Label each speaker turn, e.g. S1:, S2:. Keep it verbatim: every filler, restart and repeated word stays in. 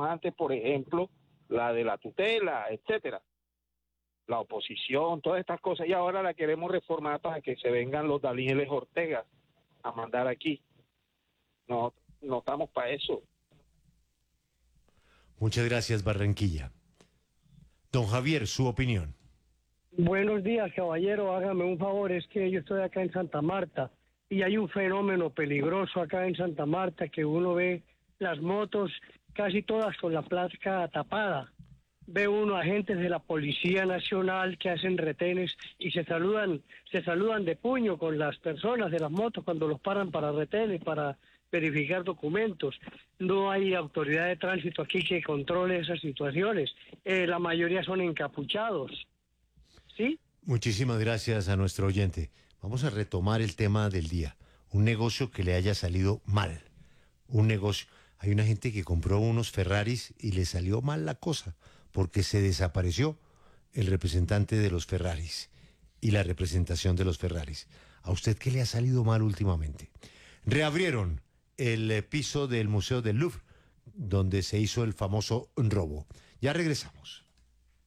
S1: antes, por ejemplo, la de la tutela, etcétera, la oposición, todas estas cosas, y ahora la queremos reformar para que se vengan los Danieles Ortega a mandar aquí. No, no estamos para eso.
S2: Muchas gracias, Barranquilla. Don Javier, su opinión.
S3: Buenos días, caballero. Hágame un favor, es que yo estoy acá en Santa Marta y hay un fenómeno peligroso acá en Santa Marta que uno ve las motos casi todas con la placa tapada. Ve uno agentes de la Policía Nacional que hacen retenes y se saludan, se saludan de puño con las personas de las motos cuando los paran para retenes, para verificar documentos. No hay autoridad de tránsito aquí que controle esas situaciones. Eh, la mayoría son encapuchados. ¿Sí?
S2: Muchísimas gracias a nuestro oyente. Vamos a retomar el tema del día. Un negocio que le haya salido mal. Un negocio. Hay una gente que compró unos Ferraris y le salió mal la cosa porque se desapareció el representante de los Ferraris y la representación de los Ferraris. ¿A usted qué le ha salido mal últimamente? Reabrieron el eh, piso del Museo del Louvre, donde se hizo el famoso robo. Ya regresamos.